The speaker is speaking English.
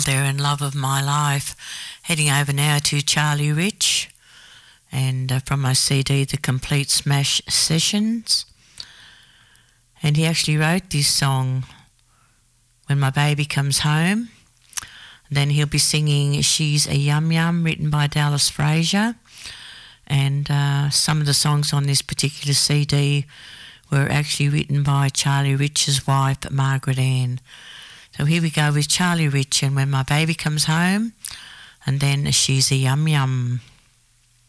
there and Love of My Life. Heading over now to Charlie Rich and from my CD The Complete Smash Sessions. And he actually wrote this song when my baby comes home. Then he'll be singing She's a Yum Yum, written by Dallas Frazier. And some of the songs on this particular CD were actually written by Charlie Rich's wife, Margaret Ann. So here we go with Charlie Rich and When My Baby Comes Home, and then She's a Yum Yum.